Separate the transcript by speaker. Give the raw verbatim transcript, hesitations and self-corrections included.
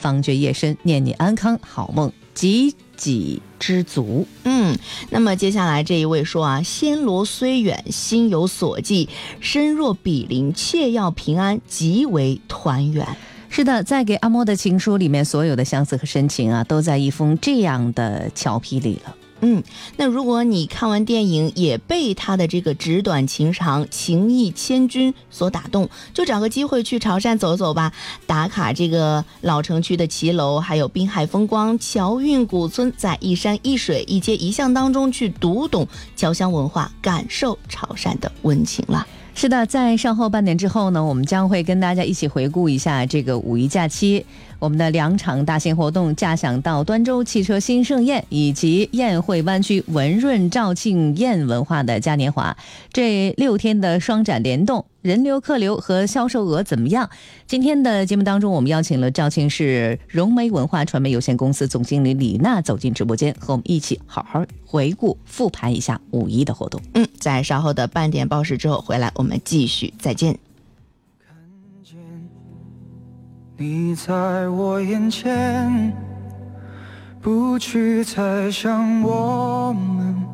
Speaker 1: 方觉夜深，念你安康，好梦及己知足。
Speaker 2: 嗯，那么接下来这一位说啊，暹罗虽远，心有所寄，身若比邻，切要平安，即为团圆。
Speaker 1: 是的，在给阿莫的情书里面，所有的相似和深情啊，都在一封这样的俏皮里了。
Speaker 2: 嗯，那如果你看完电影也被他的这个纸短情长、情义千钧所打动，就找个机会去潮汕走走吧，打卡这个老城区的骑楼，还有滨海风光、侨韵古村，在一山一水、一街一巷当中去读懂侨乡文化，感受潮汕的温情了。
Speaker 1: 是的，在稍后半点之后呢，我们将会跟大家一起回顾一下这个五一假期我们的两场大型活动，驾享到端州汽车新盛宴以及宴会湾区文润肇庆宴文化的嘉年华，这六天的双展联动，人流客流和销售额怎么样？今天的节目当中，我们邀请了肇庆市融媒文化传媒有限公司总经理李娜走进直播间，和我们一起好好回顾复盘一下五一的活动。
Speaker 2: 嗯，在稍后的半点报时之后回来，我们继续再见。
Speaker 3: 看见你在我眼前，不去猜想我们